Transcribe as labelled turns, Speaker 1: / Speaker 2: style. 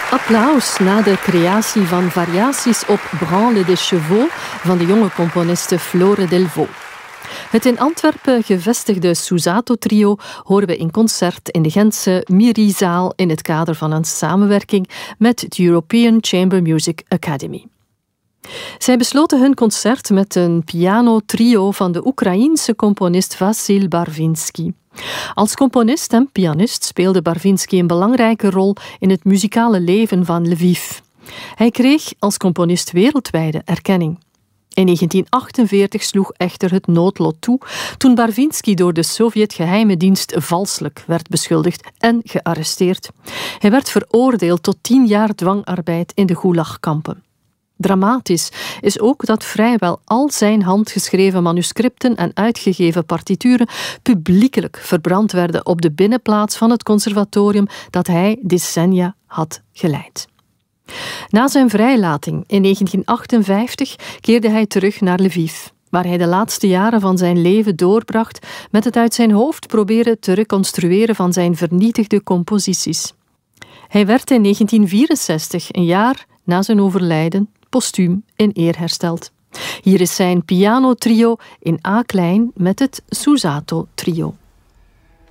Speaker 1: Applaus na de creatie van variaties op Branle des Chevaux van de jonge componiste Flore Delvaux. Het in Antwerpen gevestigde Susato-trio horen we in concert in de Gentse Miri-zaal in het kader van een samenwerking met het European Chamber Music Academy. Zij besloten hun concert met een piano-trio van de Oekraïense componist Vasil Barvinsky. Als componist en pianist speelde Barvinsky een belangrijke rol in het muzikale leven van Lviv. Hij kreeg als componist wereldwijde erkenning. In 1948 sloeg echter het noodlot toe toen Barvinsky door de Sovjet-geheime dienst valselijk werd beschuldigd en gearresteerd. Hij werd veroordeeld tot 10 jaar dwangarbeid in de Gulagkampen. Dramatisch is ook dat vrijwel al zijn handgeschreven manuscripten en uitgegeven partituren publiekelijk verbrand werden op de binnenplaats van het conservatorium dat hij decennia had geleid. Na zijn vrijlating in 1958 keerde hij terug naar Lviv, waar hij de laatste jaren van zijn leven doorbracht met het uit zijn hoofd proberen te reconstrueren van zijn vernietigde composities. Hij werd in 1964, een jaar na zijn overlijden, postuum in eer hersteld. Hier is zijn pianotrio in A-klein met het Susato-trio.